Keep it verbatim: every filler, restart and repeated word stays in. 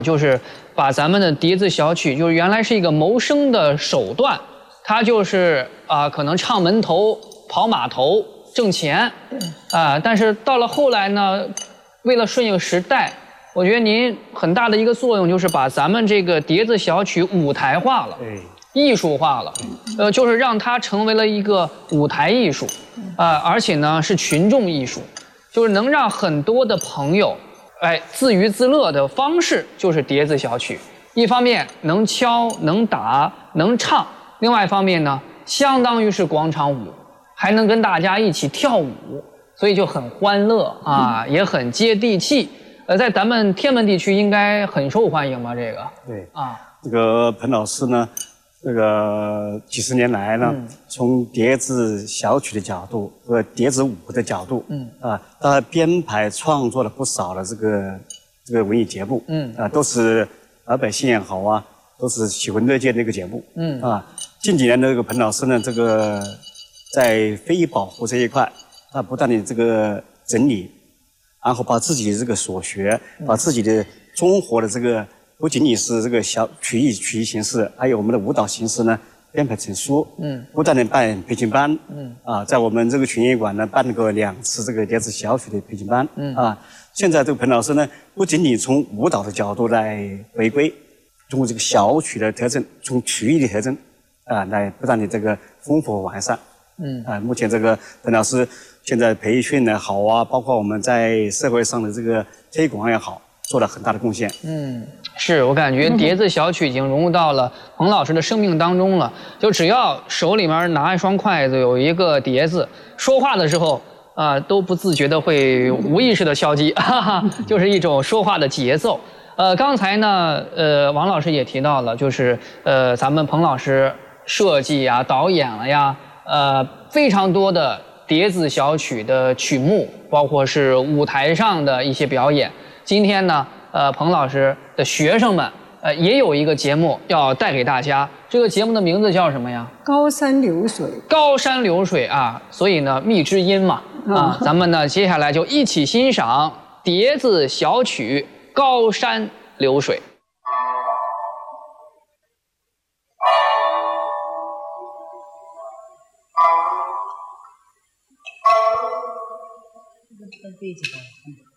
就是把咱们的叠字小曲，就是原来是一个谋生的手段，它就是啊、呃，可能唱门头、跑码头挣钱，啊、呃，但是到了后来呢，为了顺应时代，我觉得您很大的一个作用就是把咱们这个叠字小曲舞台化了，艺术化了，呃，就是让它成为了一个舞台艺术，啊、呃，而且呢是群众艺术，就是能让很多的朋友。哎，自娱自乐的方式就是叠字小曲，一方面能敲能打能唱，另外一方面呢，相当于是广场舞，还能跟大家一起跳舞，所以就很欢乐啊，也很接地气。呃，在咱们天门地区应该很受欢迎吧？这个对啊， 这个彭老师呢，这个几十年来呢，嗯、从叠字小曲的角度和叠字舞的角度，嗯啊，他编排创作了不少的这个这个文艺节目，嗯啊，都是老百姓也好啊，都是喜闻乐见的一个节目，嗯啊，近几年的这个彭老师呢，这个在非遗保护这一块，他不断的这个整理，然后把自己的这个所学，嗯、把自己的综合的这个。不仅仅是这个小曲艺曲艺形式，还有我们的舞蹈形式呢，编排成书，嗯，不断的办培训班，嗯，啊，在我们这个群艺馆呢办了过两次这个叠字小曲的培训班，嗯，啊，现在这个彭老师呢，不仅仅从舞蹈的角度来回归，从这个小曲的特征，从曲艺的特征，啊，来不断的这个丰富完善，嗯，啊，目前这个彭老师现在培训也好啊，包括我们在社会上的这个推广也好，做了很大的贡献， 嗯。是我感觉叠字小曲已经融入到了彭老师的生命当中了。就只要手里面拿一双筷子，有一个碟子，说话的时候啊、呃、都不自觉的会无意识的敲击，哈哈，就是一种说话的节奏。呃，刚才呢，呃，王老师也提到了，就是呃，咱们彭老师设计呀、导演了呀，呃，非常多的叠字小曲的曲目，包括是舞台上的一些表演。今天呢。呃，彭老师的学生们，呃，也有一个节目要带给大家。这个节目的名字叫什么呀？ 高山流水。高山流水啊，所以呢，蜜之音嘛，啊，咱们呢接下来就一起欣赏叠字小曲《高山流水》。 背起来。